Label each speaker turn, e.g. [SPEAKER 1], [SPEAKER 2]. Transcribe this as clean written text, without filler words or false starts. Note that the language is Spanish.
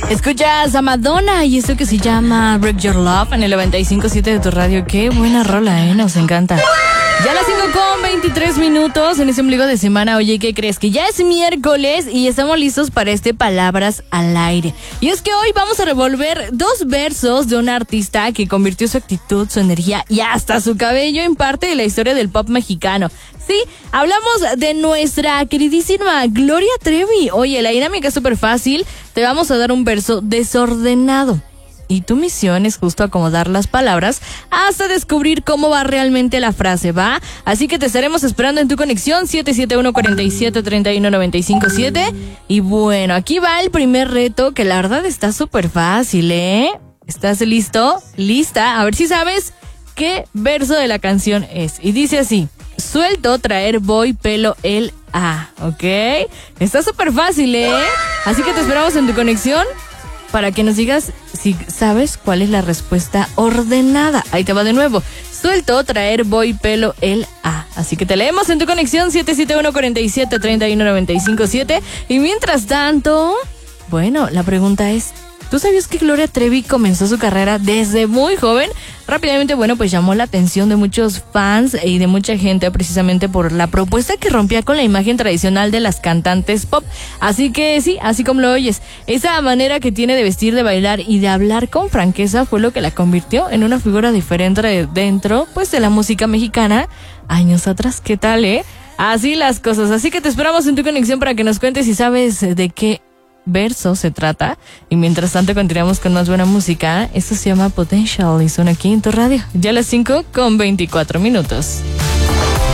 [SPEAKER 1] Escuchas a Madonna y esto que se llama Break Your Love en el 95.7 de tu radio. Qué buena rola, nos encanta. Ya las 5:23 en ese ombligo de semana. Oye, ¿qué crees? Que ya es miércoles y estamos listos para Palabras al Aire. Y es que hoy vamos a revolver dos versos de un artista que convirtió su actitud, su energía y hasta su cabello en parte de la historia del pop mexicano. Sí, hablamos de nuestra queridísima Gloria Trevi. Oye, la dinámica es súper fácil. Te vamos a dar un verso desordenado. Y tu misión es justo acomodar las palabras hasta descubrir cómo va realmente la frase, ¿va? Así que te estaremos esperando en tu conexión 771-47-31-957. Y bueno, aquí va el primer reto, que la verdad está súper fácil, ¿eh? ¿Estás listo? ¿Lista? A ver si sabes qué verso de la canción es. Y dice así: suelto, traer, voy, pelo, el A, ¿ok? Está súper fácil, ¿eh? Así que te esperamos en tu conexión para que nos digas si sabes cuál es la respuesta ordenada. Ahí te va de nuevo. Suelto, traer, voy, pelo, el A. Así que te leemos en tu conexión 771-47-31-957. Y mientras tanto, bueno, la pregunta es: ¿tú sabías que Gloria Trevi comenzó su carrera desde muy joven? Rápidamente, bueno, pues llamó la atención de muchos fans y de mucha gente precisamente por la propuesta que rompía con la imagen tradicional de las cantantes pop. Así que sí, así como lo oyes, esa manera que tiene de vestir, de bailar y de hablar con franqueza fue lo que la convirtió en una figura diferente dentro, pues, de la música mexicana años atrás. ¿Qué tal, Así las cosas. Así que te esperamos en tu conexión para que nos cuentes si sabes de qué verso se trata. Y mientras tanto continuamos con más buena música. Esto se llama Potential y suena aquí en tu radio. Ya a las 5:24.